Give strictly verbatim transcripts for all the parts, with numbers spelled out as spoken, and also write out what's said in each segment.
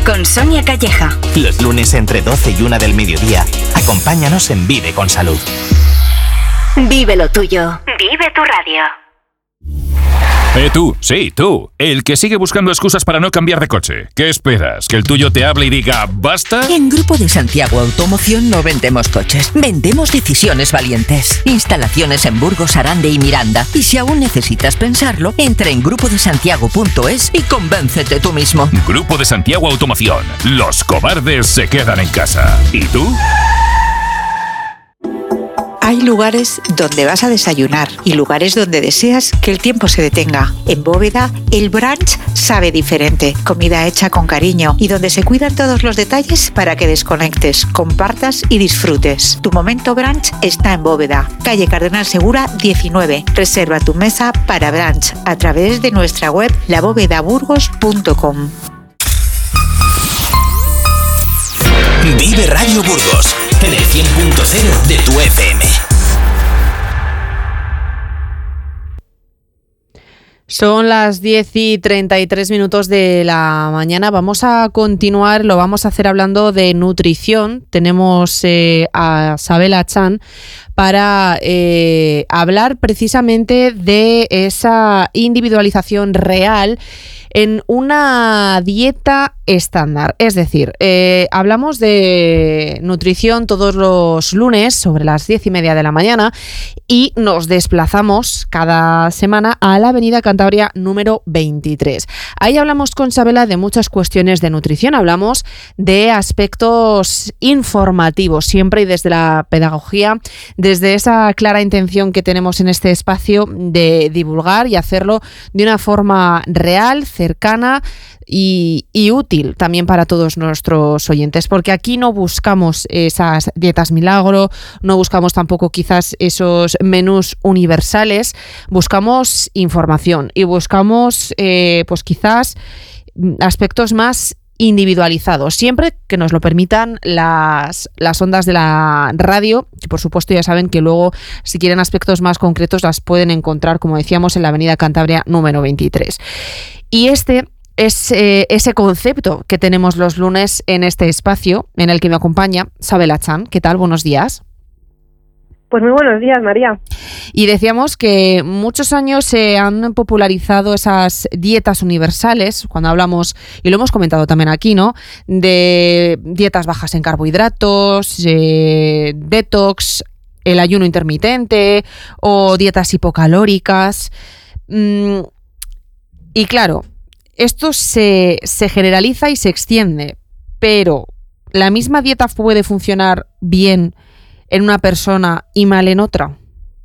con Sonia Calleja. Los lunes entre doce y una del mediodía, acompáñanos en Vive con Salud. Vive lo tuyo. Vive tu radio. Eh, tú, sí, tú, el que sigue buscando excusas para no cambiar de coche. ¿Qué esperas? ¿Que el tuyo te hable y diga basta? En Grupo de Santiago Automoción no vendemos coches, vendemos decisiones valientes. Instalaciones en Burgos, Arande y Miranda. Y si aún necesitas pensarlo, entra en grupo de santiago punto es y convéncete tú mismo. Grupo de Santiago Automoción. Los cobardes se quedan en casa. ¿Y tú? Hay lugares donde vas a desayunar y lugares donde deseas que el tiempo se detenga. En Bóveda, el brunch sabe diferente. Comida hecha con cariño y donde se cuidan todos los detalles para que desconectes, compartas y disfrutes. Tu momento brunch está en Bóveda, calle Cardenal Segura diecinueve. Reserva tu mesa para brunch a través de nuestra web la bóveda burgos punto com. Vive Radio Burgos en el cien punto cero de tu F M. Son las diez y treinta y tres minutos de la mañana. Vamos a continuar, lo vamos a hacer hablando de nutrición. Tenemos eh, a Sabela Chan para eh, hablar precisamente de esa individualización real en una dieta estándar. Es decir, eh, hablamos de nutrición todos los lunes sobre las diez y media de la mañana y nos desplazamos cada semana a la Avenida Cantabria número veintitrés. Ahí hablamos con Sabela de muchas cuestiones de nutrición, hablamos de aspectos informativos, siempre y desde la pedagogía, desde esa clara intención que tenemos en este espacio de divulgar y hacerlo de una forma real, cercana y, y útil también para todos nuestros oyentes, porque aquí no buscamos esas dietas milagro, no buscamos tampoco quizás esos menús universales, buscamos información y buscamos eh, pues quizás aspectos más individualizados, siempre que nos lo permitan las, las ondas de la radio, que por supuesto ya saben que luego si quieren aspectos más concretos las pueden encontrar, como decíamos, en la Avenida Cantabria número veintitrés. Y este es eh, ese concepto que tenemos los lunes en este espacio en el que me acompaña Sabela Chan. ¿Qué tal? Buenos días. Pues muy buenos días, María. Y decíamos que muchos años se han popularizado esas dietas universales, cuando hablamos, y lo hemos comentado también aquí, ¿no?, de dietas bajas en carbohidratos, eh, detox, el ayuno intermitente o dietas hipocalóricas. Mm, y claro, esto se, se generaliza y se extiende, pero ¿la misma dieta puede funcionar bien en una persona y mal en otra?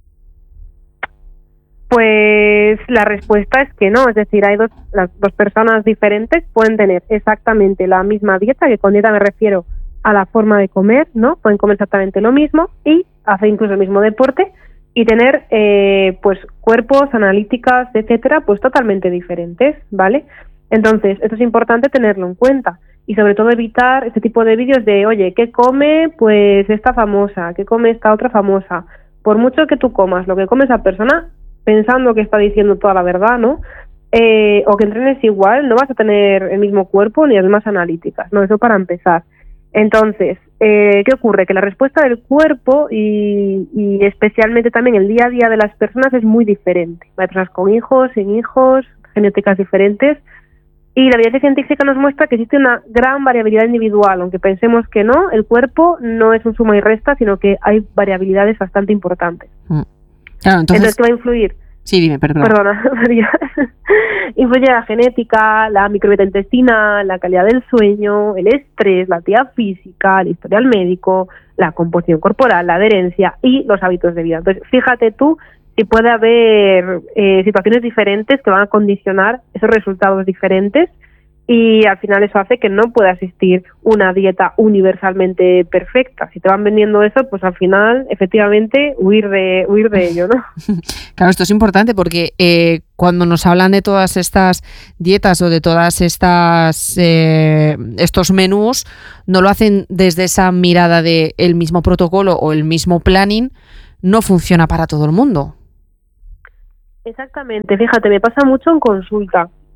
Pues la respuesta es que no, es decir, hay dos, las dos personas diferentes pueden tener exactamente la misma dieta, que con dieta me refiero a la forma de comer, ¿no? Pueden comer exactamente lo mismo y hacer incluso el mismo deporte y tener eh, pues cuerpos, analíticas, etcétera, pues totalmente diferentes, ¿vale? Entonces, esto es importante tenerlo en cuenta. Y sobre todo evitar este tipo de vídeos de, oye, ¿qué come pues esta famosa? ¿Qué come esta otra famosa? Por mucho que tú comas lo que come esa persona, pensando que está diciendo toda la verdad, ¿no? Eh, o que entrenes igual, no vas a tener el mismo cuerpo ni las mismas analíticas, ¿no? Eso para empezar. Entonces, eh, ¿qué ocurre? Que la respuesta del cuerpo y, y especialmente también el día a día de las personas es muy diferente. Hay personas con hijos, sin hijos, genéticas diferentes. Y la evidencia científica nos muestra que existe una gran variabilidad individual, aunque pensemos que no, el cuerpo no es un suma y resta, sino que hay variabilidades bastante importantes. Mm. Claro, entonces... entonces, ¿qué va a influir? Sí, dime, perdona. Perdona, María. Influye la genética, la microbiota intestinal, la calidad del sueño, el estrés, la actividad física, el historial médico, la composición corporal, la adherencia y los hábitos de vida. Entonces, fíjate tú si puede haber eh, situaciones diferentes que van a condicionar esos resultados diferentes y al final eso hace que no pueda existir una dieta universalmente perfecta. Si te van vendiendo eso, pues al final, efectivamente, huir de huir de ello, ¿no? Claro, esto es importante porque eh, cuando nos hablan de todas estas dietas o de todas estas eh, estos menús, no lo hacen desde esa mirada de el mismo protocolo o el mismo planning, no funciona para todo el mundo. Exactamente, fíjate, me pasa mucho en consulta.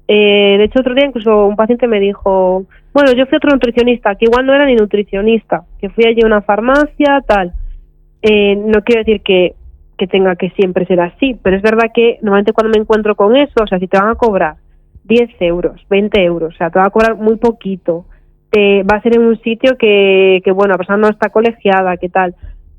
Eh, de hecho, otro día incluso un paciente me dijo, bueno, yo fui a otro nutricionista, que igual no era ni nutricionista, que fui allí a una farmacia, tal. Eh, no quiero decir que, que tenga que siempre ser así, pero es verdad que normalmente cuando me encuentro con eso, o sea, si te van a cobrar diez euros, veinte euros, o sea, te van a cobrar muy poquito, eh, va a ser en un sitio que, que bueno, la persona no está colegiada, ¿qué tal?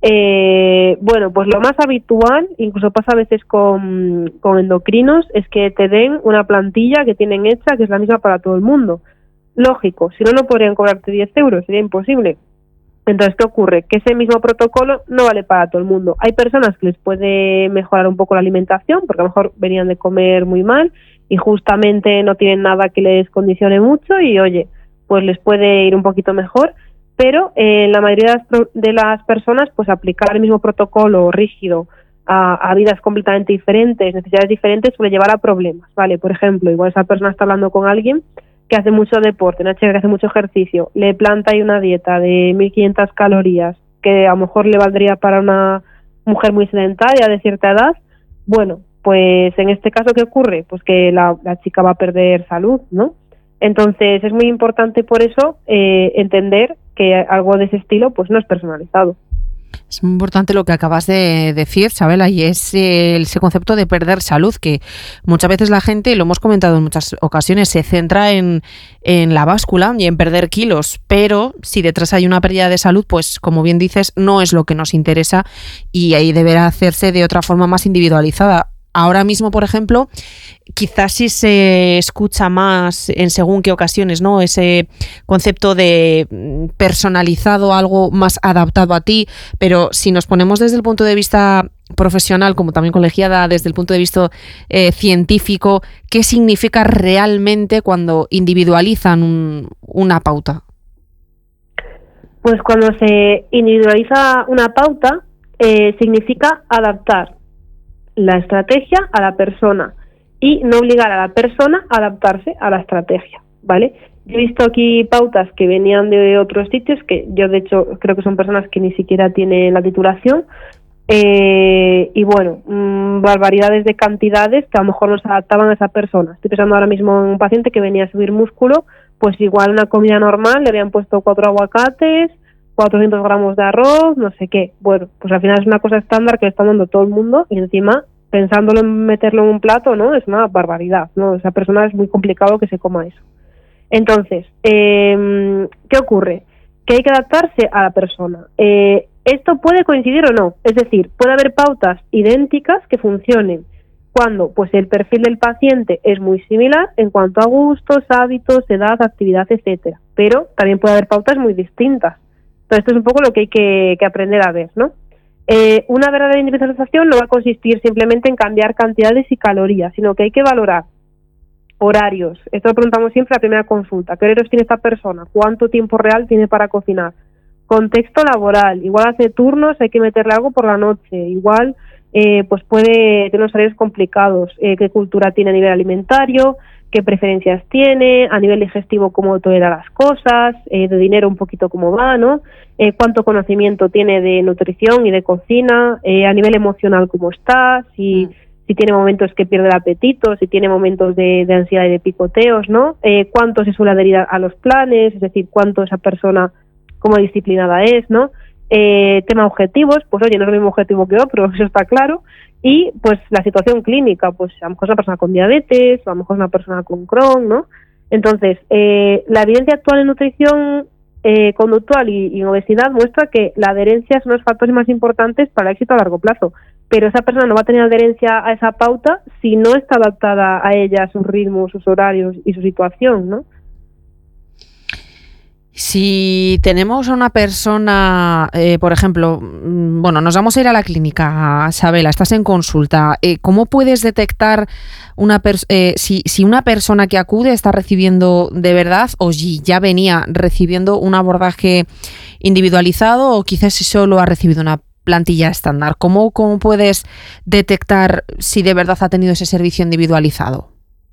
Eh, bueno, pues lo más habitual, incluso pasa a veces con, con endocrinos, es que te den una plantilla que tienen hecha que es la misma para todo el mundo. Lógico, si no, no podrían cobrarte diez euros, sería imposible. Entonces, ¿qué ocurre? Que ese mismo protocolo no vale para todo el mundo. Hay personas que les puede mejorar un poco la alimentación, porque a lo mejor venían de comer muy mal y justamente no tienen nada que les condicione mucho y, oye, pues les puede ir un poquito mejor. Pero eh, la mayoría de las, de las personas, pues aplicar el mismo protocolo rígido a, a vidas completamente diferentes, necesidades diferentes, suele llevar a problemas, ¿vale? Por ejemplo, igual esa persona está hablando con alguien que hace mucho deporte, una chica que hace mucho ejercicio, le planta ahí una dieta de mil quinientas calorías, que a lo mejor le valdría para una mujer muy sedentaria de cierta edad. Bueno, pues en este caso, ¿qué ocurre? Pues que la, la chica va a perder salud, ¿no? Entonces es muy importante por eso eh, entender que algo de ese estilo pues no es personalizado. Es muy importante lo que acabas de decir, Sabela, y es eh, ese concepto de perder salud, que muchas veces la gente, lo hemos comentado en muchas ocasiones, se centra en, en la báscula y en perder kilos, pero si detrás hay una pérdida de salud, pues como bien dices, no es lo que nos interesa y ahí deberá hacerse de otra forma más individualizada. Ahora mismo, por ejemplo, quizás sí se escucha más en según qué ocasiones, ¿no? Ese concepto de personalizado, algo más adaptado a ti, pero si nos ponemos desde el punto de vista profesional, como también colegiada, desde el punto de vista eh, científico, ¿qué significa realmente cuando individualizan un, una pauta? Pues cuando se individualiza una pauta, eh, significa adaptar la estrategia a la persona y no obligar a la persona a adaptarse a la estrategia, ¿vale? Yo he visto aquí pautas que venían de otros sitios, que yo de hecho creo que son personas que ni siquiera tienen la titulación, eh, y bueno, mmm, barbaridades de cantidades que a lo mejor no se adaptaban a esa persona. Estoy pensando ahora mismo en un paciente que venía a subir músculo, pues igual una comida normal le habían puesto cuatro aguacates, cuatrocientos gramos de arroz, no sé qué. Bueno, pues al final es una cosa estándar que le está dando todo el mundo y encima, pensándolo en meterlo en un plato, ¿no? Es una barbaridad, ¿no? Esa persona es muy complicado que se coma eso. Entonces, eh, ¿qué ocurre? Que hay que adaptarse a la persona. Eh, esto puede coincidir o no, es decir, puede haber pautas idénticas que funcionen cuando pues el perfil del paciente es muy similar en cuanto a gustos, hábitos, edad, actividad, etcétera. Pero también puede haber pautas muy distintas. Entonces, esto es un poco lo que hay que, que aprender a ver, ¿no? Eh, una verdadera individualización no va a consistir simplemente en cambiar cantidades y calorías, sino que hay que valorar horarios. Esto lo preguntamos siempre a la primera consulta. ¿Qué horarios tiene esta persona? ¿Cuánto tiempo real tiene para cocinar? Contexto laboral. Igual hace turnos, hay que meterle algo por la noche. Igual eh, pues puede tener unos horarios complicados. Eh, ¿Qué cultura tiene a nivel alimentario? ¿Qué preferencias tiene? A nivel digestivo, ¿cómo tolera las cosas? Eh, de dinero, un poquito cómo va, ¿no? Eh, ¿Cuánto conocimiento tiene de nutrición y de cocina? Eh, a nivel emocional, ¿cómo está? Si, si tiene momentos que pierde el apetito, si tiene momentos de, de ansiedad y de picoteos, ¿no? Eh, ¿Cuánto se suele adherir a, a los planes? Es decir, ¿cuánto esa persona, cómo disciplinada es, ¿no? Eh, tema objetivos, pues oye, no es el mismo objetivo que otro, eso está claro. Y pues la situación clínica, pues a lo mejor es una persona con diabetes, o a lo mejor es una persona con Crohn, ¿no? Entonces, eh, la evidencia actual en nutrición eh, conductual y, y en obesidad muestra que la adherencia es uno de los factores más importantes para el éxito a largo plazo. Pero esa persona no va a tener adherencia a esa pauta si no está adaptada a ella, a sus ritmos, sus horarios y su situación, ¿no? Si tenemos a una persona, eh, por ejemplo, bueno, nos vamos a ir a la clínica, Sabela, estás en consulta, eh, ¿cómo puedes detectar una pers- eh, si, si una persona que acude está recibiendo de verdad o si ya venía recibiendo un abordaje individualizado o quizás si solo ha recibido una plantilla estándar? ¿Cómo, cómo puedes detectar si de verdad ha tenido ese servicio individualizado?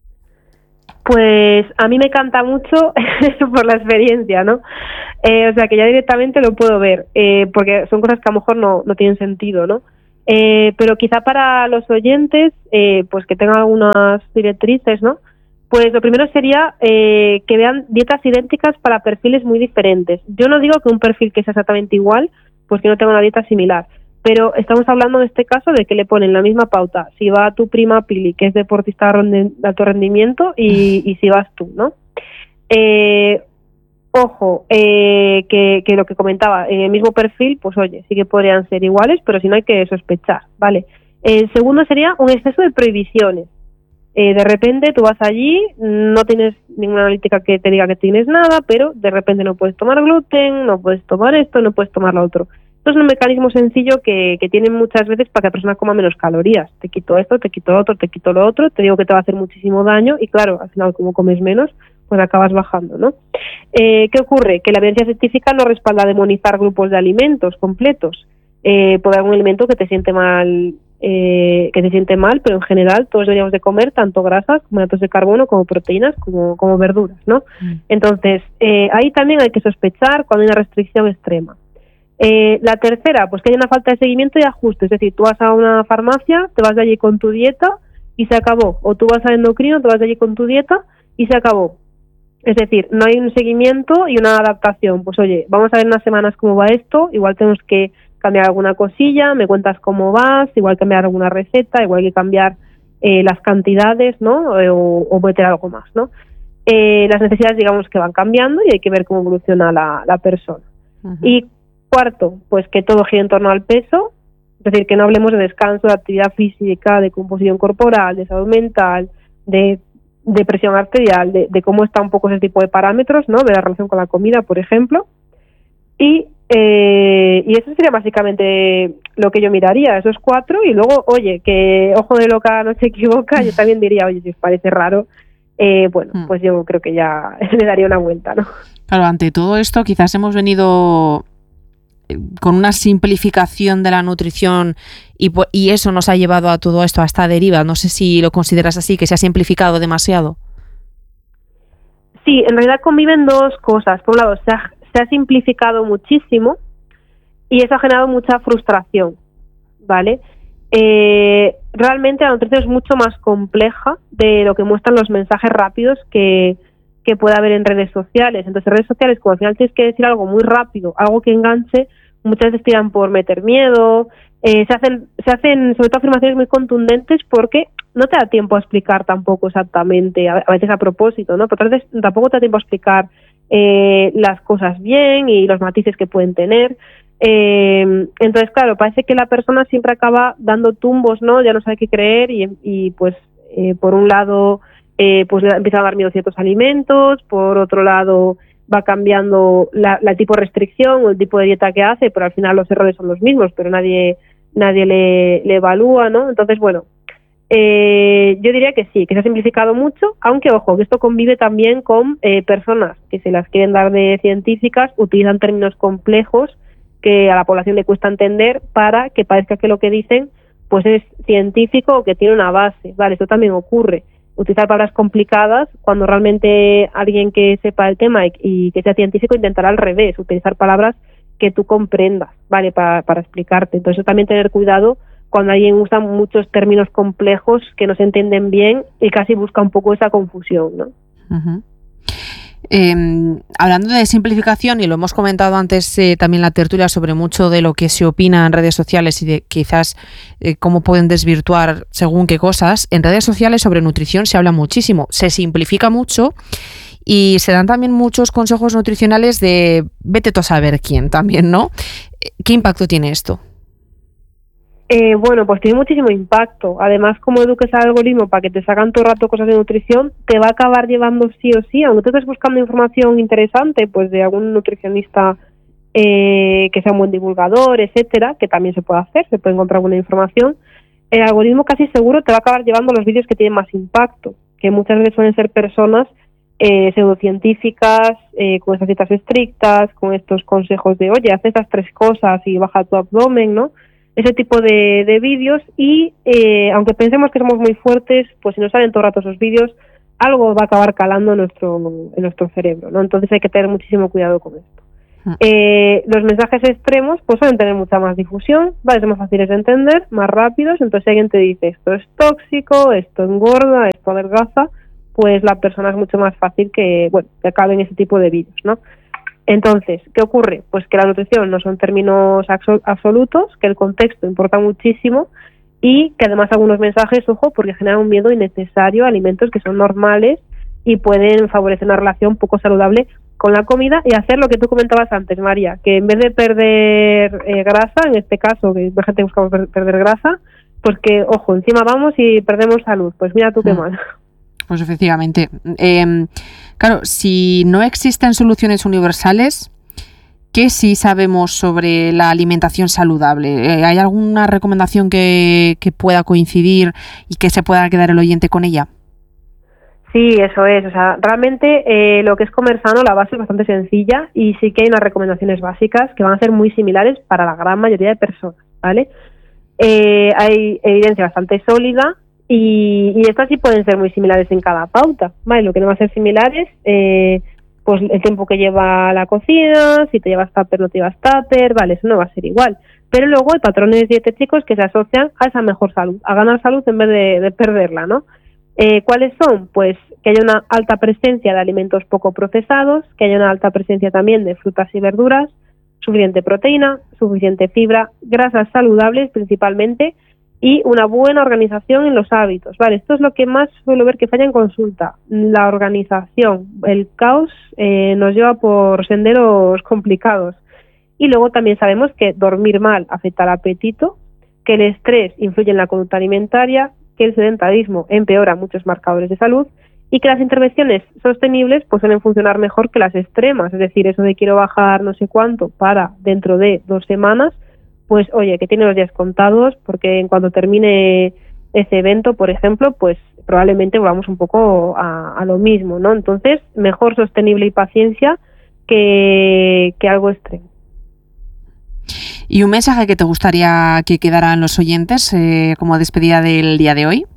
Pues a mí me canta mucho por la experiencia, ¿no? Eh, o sea, que ya directamente lo puedo ver, eh, porque son cosas que a lo mejor no, no tienen sentido, ¿no? Eh, pero quizá para los oyentes, eh, pues que tengan algunas directrices, ¿no? Pues lo primero sería eh, que vean dietas idénticas para perfiles muy diferentes. Yo no digo que un perfil que sea exactamente igual, pues que no tenga una dieta similar, pero estamos hablando en este caso de que le ponen la misma pauta. Si va tu prima Pili, que es deportista de alto rendimiento, y, y si vas tú, ¿no? Eh, ojo, eh, que, que lo que comentaba, en el mismo perfil, pues oye, sí que podrían ser iguales, pero si no hay que sospechar, ¿vale? El segundo sería un exceso de prohibiciones. Eh, de repente tú vas allí, no tienes ninguna analítica que te diga que tienes nada, pero de repente no puedes tomar gluten, no puedes tomar esto, no puedes tomar lo otro. Esto es un mecanismo sencillo que, que tienen muchas veces para que la persona coma menos calorías. Te quito esto, te quito lo otro, te quito lo otro, te digo que te va a hacer muchísimo daño y claro, al final como comes menos, pues acabas bajando, ¿no? Eh, ¿Qué ocurre? Que la evidencia científica no respalda demonizar grupos de alimentos completos. Eh, por algún alimento que te siente mal, eh, que te siente mal, pero en general todos deberíamos de comer tanto grasas como hidratos de carbono, como proteínas, como, como verduras, ¿no? Mm. Entonces, eh, ahí también hay que sospechar cuando hay una restricción extrema. Eh, la tercera, pues que hay una falta de seguimiento y ajuste, es decir, tú vas a una farmacia, te vas de allí con tu dieta y se acabó, o tú vas al endocrino, te vas de allí con tu dieta y se acabó. Es decir, no hay un seguimiento y una adaptación. Pues oye, vamos a ver unas semanas cómo va esto, igual tenemos que cambiar alguna cosilla, me cuentas cómo vas, igual cambiar alguna receta, igual que cambiar eh, las cantidades, ¿no? O, o meter algo más, ¿no? Eh, las necesidades, digamos, que van cambiando y hay que ver cómo evoluciona la, la persona. Uh-huh. Y cuarto, pues que todo gire en torno al peso, es decir, que no hablemos de descanso, de actividad física, de composición corporal, de salud mental, de, de presión arterial, de, de cómo está un poco ese tipo de parámetros, ¿no? De la relación con la comida, por ejemplo. Y Eh, y eso sería básicamente lo que yo miraría, esos cuatro, y luego, oye, que ojo de loca no se equivoca, yo también diría, oye, si os parece raro, eh, bueno, hmm. pues yo creo que ya le daría una vuelta, ¿no? Claro, ante todo esto quizás hemos venido con una simplificación de la nutrición y, y eso nos ha llevado a todo esto, a esta deriva, no sé si lo consideras así, que se ha simplificado demasiado. Sí, en realidad conviven dos cosas, por un lado, se ha se ha simplificado muchísimo y eso ha generado mucha frustración, ¿vale? Eh, realmente la nutrición es mucho más compleja de lo que muestran los mensajes rápidos que, que puede haber en redes sociales. Entonces, en redes sociales, como al final tienes que decir algo muy rápido, algo que enganche, muchas veces tiran por meter miedo, eh, se hacen, se hacen sobre todo afirmaciones muy contundentes porque no te da tiempo a explicar tampoco exactamente, a veces a propósito, ¿no? Pero a veces tampoco te da tiempo a explicar Eh, las cosas bien y los matices que pueden tener. Eh, entonces, claro, parece que la persona siempre acaba dando tumbos, ¿no? Ya no sabe qué creer y, y pues, eh, por un lado, eh, pues empieza a dar miedo a ciertos alimentos, por otro lado, va cambiando la, la tipo de restricción o el tipo de dieta que hace, pero al final los errores son los mismos, pero nadie nadie le, le evalúa, ¿no? Entonces, bueno, Eh, yo diría que sí, que se ha simplificado mucho, aunque ojo, que esto convive también con eh, personas que se las quieren dar de científicas, utilizan términos complejos que a la población le cuesta entender para que parezca que lo que dicen pues es científico o que tiene una base, vale, esto también ocurre, utilizar palabras complicadas cuando realmente alguien que sepa el tema y, y que sea científico intentará al revés, utilizar palabras que tú comprendas, vale, para, para explicarte. Entonces también tener cuidado cuando alguien usa muchos términos complejos que no se entienden bien y casi busca un poco esa confusión, ¿no? Uh-huh. Eh, hablando de simplificación, y lo hemos comentado antes eh, también la tertulia sobre mucho de lo que se opina en redes sociales y de quizás eh, cómo pueden desvirtuar según qué cosas, en redes sociales sobre nutrición se habla muchísimo, se simplifica mucho y se dan también muchos consejos nutricionales de vete tú a saber quién también, ¿no? ¿Qué impacto tiene esto? Eh, bueno, pues tiene muchísimo impacto. Además, como eduques al algoritmo para que te sacan todo el rato cosas de nutrición, te va a acabar llevando sí o sí, aunque tú estés buscando información interesante, pues de algún nutricionista eh, que sea un buen divulgador, etcétera, que también se puede hacer, se puede encontrar alguna información, el algoritmo casi seguro te va a acabar llevando los vídeos que tienen más impacto, que muchas veces suelen ser personas eh, pseudocientíficas, eh, con estas dietas estrictas, con estos consejos de, oye, haz estas tres cosas y baja tu abdomen, ¿no? Ese tipo de, de vídeos y eh, aunque pensemos que somos muy fuertes, pues si nos salen todo el rato esos vídeos, algo va a acabar calando en nuestro, en nuestro cerebro, ¿no? Entonces hay que tener muchísimo cuidado con esto. Ah. Eh, los mensajes extremos pues suelen tener mucha más difusión, ¿vale? Son más fáciles de entender, más rápidos, entonces si alguien te dice esto es tóxico, esto engorda, esto adelgaza, pues la persona es mucho más fácil que, bueno, que acabe en ese tipo de vídeos, ¿no? Entonces, ¿qué ocurre? Pues que la nutrición no son términos absolutos, que el contexto importa muchísimo y que además algunos mensajes, ojo, porque generan un miedo innecesario a alimentos que son normales y pueden favorecer una relación poco saludable con la comida y hacer lo que tú comentabas antes, María, que en vez de perder eh, grasa, en este caso, que la gente busca per- perder grasa, pues que, ojo, encima vamos y perdemos salud. Pues mira tú qué mal. Pues efectivamente. Eh, claro, si no existen soluciones universales, ¿qué sí sabemos sobre la alimentación saludable? Eh, ¿Hay alguna recomendación que, que pueda coincidir y que se pueda quedar el oyente con ella? Sí, eso es. O sea, realmente eh, lo que es comer sano, la base es bastante sencilla y sí que hay unas recomendaciones básicas que van a ser muy similares para la gran mayoría de personas, ¿vale? Eh, hay evidencia bastante sólida y, y estas sí pueden ser muy similares en cada pauta, ¿vale? Lo que no va a ser similar es eh, pues el tiempo que lleva la cocina, si te llevas tupper o no te llevas tupper, ¿vale? Eso no va a ser igual. Pero luego hay patrones dietéticos que se asocian a esa mejor salud, a ganar salud en vez de, de perderla, ¿no? Eh, ¿Cuáles son? Pues que haya una alta presencia de alimentos poco procesados, que haya una alta presencia también de frutas y verduras, suficiente proteína, suficiente fibra, grasas saludables principalmente y una buena organización en los hábitos. Vale, esto es lo que más suelo ver que falla en consulta, la organización. El caos eh, nos lleva por senderos complicados. Y luego también sabemos que dormir mal afecta al apetito, que el estrés influye en la conducta alimentaria, que el sedentarismo empeora muchos marcadores de salud y que las intervenciones sostenibles pues suelen funcionar mejor que las extremas, es decir, eso de quiero bajar no sé cuánto para dentro de dos semanas, pues oye, que tiene los días contados porque en cuanto termine ese evento, por ejemplo, pues probablemente volvamos un poco a, a lo mismo, ¿no? Entonces, mejor sostenible y paciencia que, que algo extremo. ¿Y un mensaje que te gustaría que quedaran los oyentes eh, como despedida del día de hoy?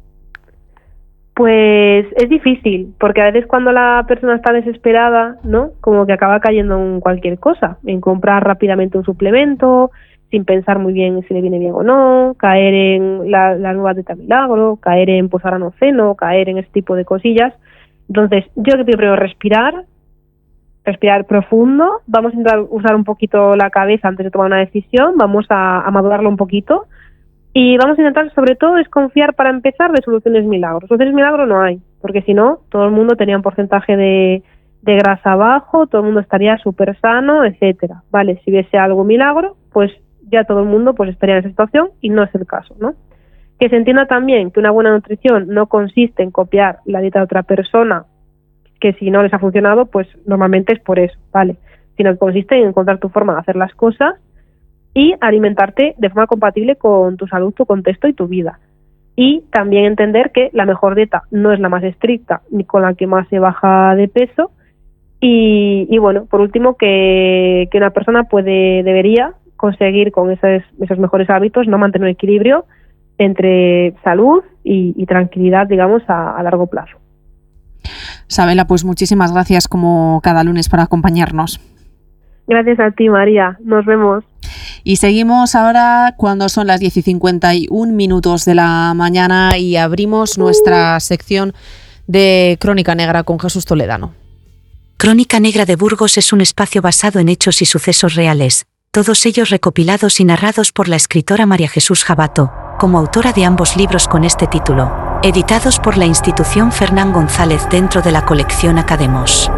Pues es difícil, porque a veces cuando la persona está desesperada, ¿no? Como que acaba cayendo en cualquier cosa, en comprar rápidamente un suplemento, sin pensar muy bien si le viene bien o no, caer en la, la nueva dieta milagro, caer en pues ahora no ceno, caer en ese tipo de cosillas. Entonces, yo que primero respirar, respirar profundo, vamos a intentar usar un poquito la cabeza antes de tomar una decisión, vamos a, a madurarlo un poquito y vamos a intentar sobre todo desconfiar para empezar de soluciones milagros. Soluciones milagro no hay, porque si no, todo el mundo tenía un porcentaje de, de grasa bajo, todo el mundo estaría súper sano, etcétera. Vale, si hubiese algo milagro, pues ya todo el mundo pues estaría en esa situación y no es el caso, ¿no? Que se entienda también que una buena nutrición no consiste en copiar la dieta de otra persona, que si no les ha funcionado, pues normalmente es por eso, ¿vale? Sino que consiste en encontrar tu forma de hacer las cosas y alimentarte de forma compatible con tu salud, tu contexto y tu vida. Y también entender que la mejor dieta no es la más estricta ni con la que más se baja de peso. Y, y bueno, por último, que, que una persona puede debería conseguir con esos, esos mejores hábitos no mantener un equilibrio entre salud y, y tranquilidad, digamos, a, a largo plazo. Sabela, pues muchísimas gracias como cada lunes por acompañarnos. Gracias a ti, María. Nos vemos. Y seguimos ahora cuando son las diez y cincuenta y un minutos de la mañana y abrimos nuestra sección de Crónica Negra con Jesús Toledano. Crónica Negra de Burgos es un espacio basado en hechos y sucesos reales, todos ellos recopilados y narrados por la escritora María Jesús Jabato, como autora de ambos libros con este título, editados por la institución Fernán González dentro de la colección Academos.